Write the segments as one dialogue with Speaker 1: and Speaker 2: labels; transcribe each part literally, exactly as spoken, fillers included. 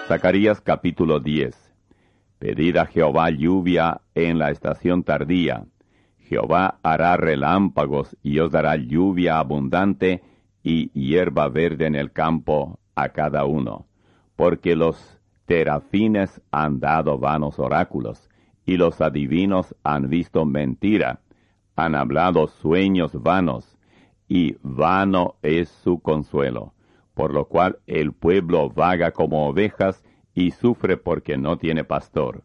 Speaker 1: Zacarías capítulo diez. Pedid a Jehová lluvia en la estación tardía. Jehová hará relámpagos y os dará lluvia abundante y hierba verde en el campo a cada uno. Porque los terafines han dado vanos oráculos, y los adivinos han visto mentira, han hablado sueños vanos, y vano es su consuelo. Por lo cual el pueblo vaga como ovejas, y sufre porque no tiene pastor.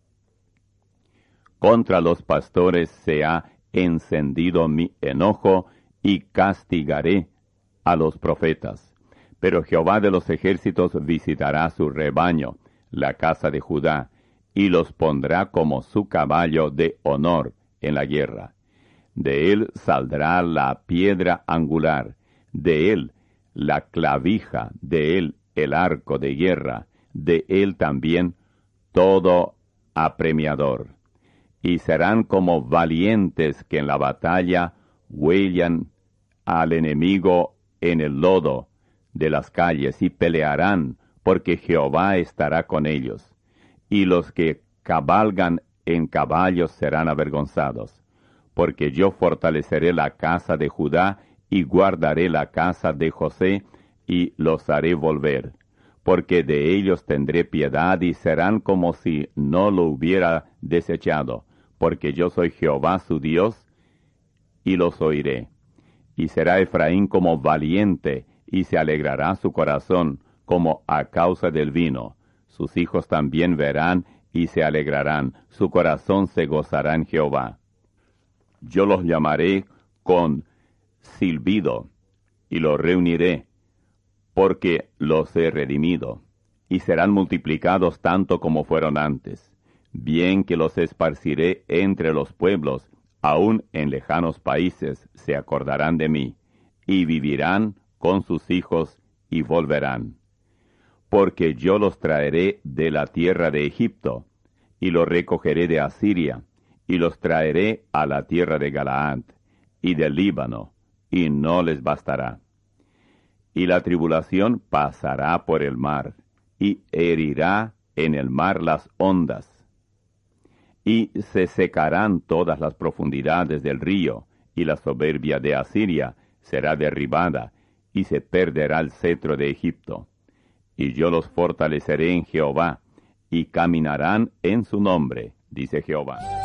Speaker 1: Contra los pastores se ha encendido mi enojo, y castigaré a los profetas. Pero Jehová de los ejércitos visitará su rebaño, la casa de Judá, y los pondrá como su caballo de honor en la guerra. De él saldrá la piedra angular, de él la clavija, de él el arco de guerra, de él también todo apremiador. Y serán como valientes que en la batalla huellan al enemigo en el lodo de las calles, y pelearán, porque Jehová estará con ellos. Y los que cabalgan en caballos serán avergonzados, porque yo fortaleceré la casa de Judá, y guardaré la casa de José, y los haré volver. Porque de ellos tendré piedad, y serán como si no lo hubiera desechado, porque yo soy Jehová su Dios, y los oiré. Y será Efraín como valiente, y se alegrará su corazón, como a causa del vino. Sus hijos también verán, y se alegrarán, su corazón se gozará en Jehová. Yo los llamaré con silbido, y los reuniré, porque los he redimido, y serán multiplicados tanto como fueron antes. Bien que los esparciré entre los pueblos, aun en lejanos países se acordarán de mí, y vivirán con sus hijos y volverán. Porque yo los traeré de la tierra de Egipto, y los recogeré de Asiria, y los traeré a la tierra de Galaad, y del Líbano, y no les bastará. Y la tribulación pasará por el mar, y herirá en el mar las ondas. Y se secarán todas las profundidades del río, y la soberbia de Asiria será derribada, y se perderá el cetro de Egipto. Y yo los fortaleceré en Jehová, y caminarán en su nombre, dice Jehová.